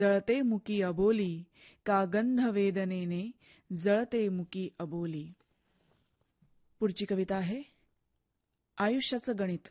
जळते मुकी अबोली, का गंध वेदनेने जळते मुकी अबोली. पुढची कविता आहे आयुष्याचं गणित.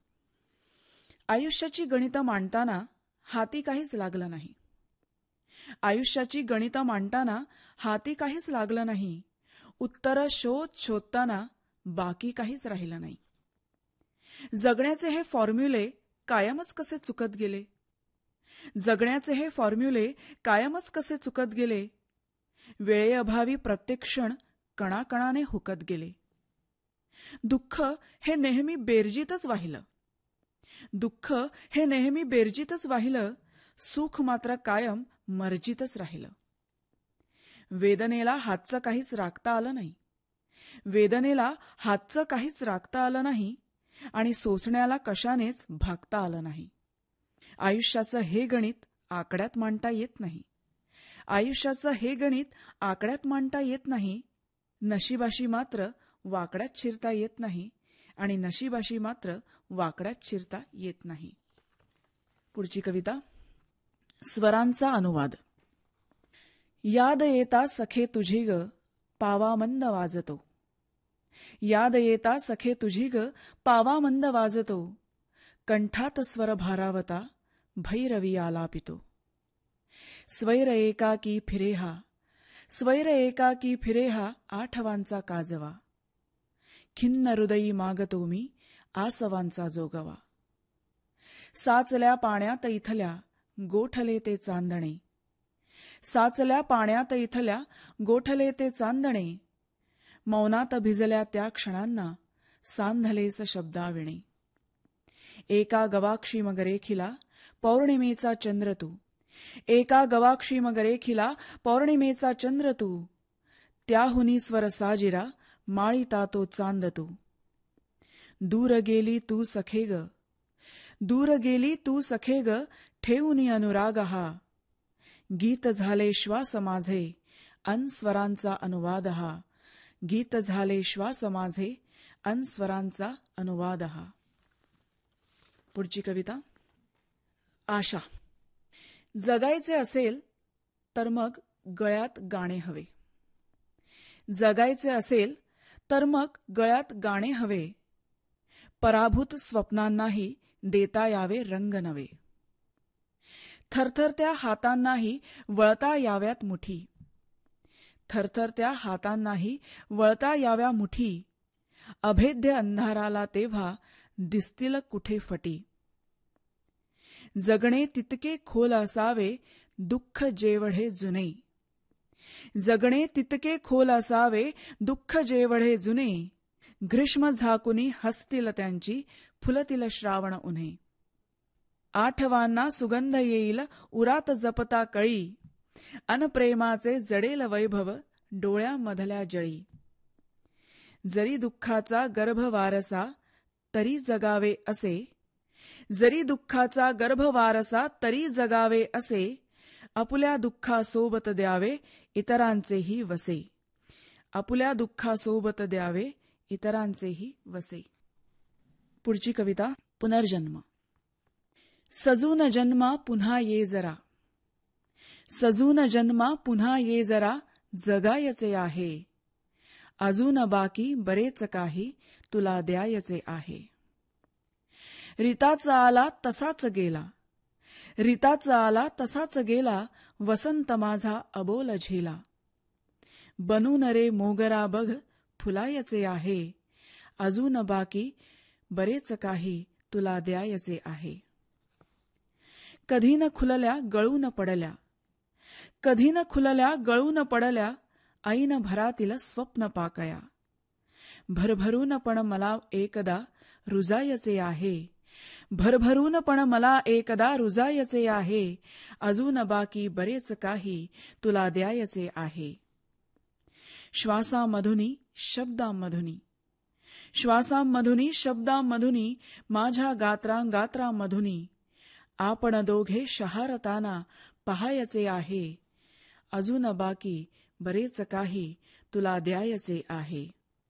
आयुष्याची गणितं मांडताना हाती काहीच लागलं नाही. आयुष्याची गणितं मांडताना हाती काहीच लागलं नाही. उत्तरं शोधताना बाकी काहीच राहिलं नाही. जगण्याचे हे फॉर्म्युले कायमच कसे चुकत गेले. जगण्याचे हे फॉर्म्युले कायमच कसे चुकत गेले. वेळेअभावी प्रत्येक क्षण कणाकणाने हुकत गेले. दुःख हे नेहमी बेरजीतच वाहिलं. दुःख हे नेहमी बेरजीतच वाहिलं. सुख मात्र कायम मर्जीतच राहिलं. वेदनेला हातचं काहीच राखता आलं नाही. वेदनेला हातचं काहीच राखता आलं नाही आणि सोसण्याला कशानेच भागता आलं नाही. आयुष्याचं हे गणित आकड्यात मांडता येत नाही. आयुष्याचं हे गणित आकड्यात मांडता येत नाही. नशिबाशी मात्र वाकड्यात शिरता येत नाही आणि नशिबाशी मात्र वाकड्यात शिरता येत नाही. पुढची कविता स्वरांचा अनुवाद. याद येता सखे तुझी ग पावा मंद वाजतो. याद येता सखे तुझी ग पावा मंद वाजतो. कंठात स्वर भारावता भैरवी आलापितो. स्वैर एकाकी फिरेहा, स्वैर एकाकी फिरेहा आठवांचा काजवा. खिन्न हृदयी मागतो मी आसवांचा जोगवा. साचल्या पाण्यात इथल्या गोठले ते चांदणे. साचल्या पाण्यात इथल्या गोठले ते चांदणे. मौनात भिजल्या त्या क्षणांना सांधलेस शब्दाविणे. एका गवाक्षी मग रेखिला पौर्णिमेचा चंद्र तू. एका गवाक्षी मग रेखिला पौर्णिमेचा चंद्र तू. त्याहुनी स्वर साजिरा माळीता तो चांद तू. दूर गेली तू सखे ग, दूर गेली तू सखे ग ठेवूनी अनुराग हा. गीत झाले श्वास माझे अन स्वरांचा अनुवाद हा. गीत झाले श्वास माझे अन स्वरांचा अनुवाद हा. पुढची कविता आशा. जगायचे असेल तर मग गळ्यात गाणे हवे. जगायचे असेल तर मग गळ्यात गाणे हवे. पराभूत स्वप्नांनाही देता यावे रंग नवे. थरथरत्या हातांनाही वळता याव्यात मुठी. थरथरत्या हातांनाही वळता याव्या मुठी. अभेद्य अंधाराला तेव्हा दिसतील कुठे फटी. जगणे तितके खोल असावे दुःख जेवढे जुने. जगणे तितके खोल असावे दुःख जेवढे जुने. ग्रीष्म झाकुनी हसतील त्यांची फुलतील श्रावण उन्हे. आठवांना सुगंध येईल उरात जपता कळी. अन प्रेमाचे जडेल वैभव डोळ्यामधल्या जळी. जरी दुःखाचा गर्भ वारसा तरी जगावे असे. जरी दुःखाचा गर्भ वारसा तरी जगावे असे. आपुल्या दुःखासोबत द्यावे इतरांचेही वसे. आपुल्या दुःखासोबत द्यावे इतरांचेही वसे. पुढची कविता पुनर्जन्म. सजून जन्मा पुन्हा ये जरा. सजून जन्मा पुन्हा ये जरा जगायचे आहे. अजून बाकी बरेच काही तुला द्यायचे आहे. रीताचा आला तसाच गेला. रीताचा आला तसाच गेला. वसंत माझा अबोल झेला. बनून रे मोगरा बघ फुलायचे आहे. अजून बाकी बरेच काही तुला द्यायचे आहे. कधी न खुलल्या गळून पडल्या. कधी न खुलल्या गळून पडल्या. ऐन भरातील स्वप्न पाकळ्या. भरभरून पण मला एकदा रुजायचे आहे. भरभरून पण मला एकदा रुजायचे आहे. अजून बाकी बरेच काही तुला द्यायचे आहे. श्वासामधुनी शब्दामधुनी. श्वासामधुनी शब्दामधुनी माझ्या गात्रांगात्रामधुनी. आपण दोघे शहारताना पहायचे आहे. अजून बाकी बरेच काही तुला द्यायचे आहे.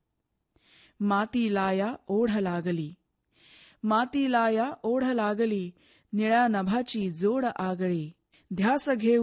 माती लाया ओढ लागली. माती लाया ओढ लागली. निळ्या नभाची जोड आगळी. ध्यास घेऊ